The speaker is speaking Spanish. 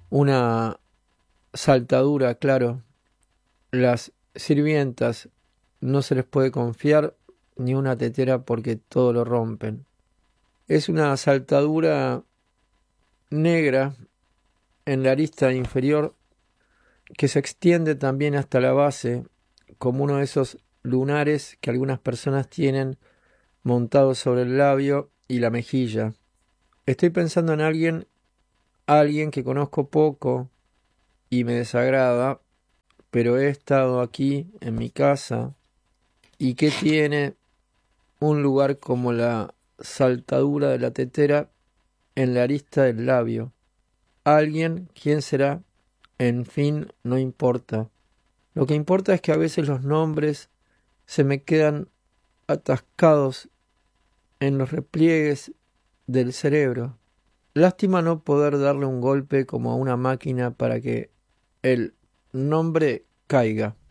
Una saltadura, claro. Las sirvientas no se les puede confiar ni una tetera porque todo lo rompen. Es una saltadura negra en la arista inferior que se extiende también hasta la base, como uno de esos lunares que algunas personas tienen montados sobre el labio y la mejilla. Estoy pensando en alguien que conozco poco y me desagrada, pero he estado aquí en mi casa y que tiene un lugar como la saltadura de la tetera en la arista del labio. Alguien, ¿quién será? En fin, no importa. Lo que importa es que a veces los nombres se me quedan atascados en los repliegues del cerebro. Lástima no poder darle un golpe como a una máquina para que el nombre caiga.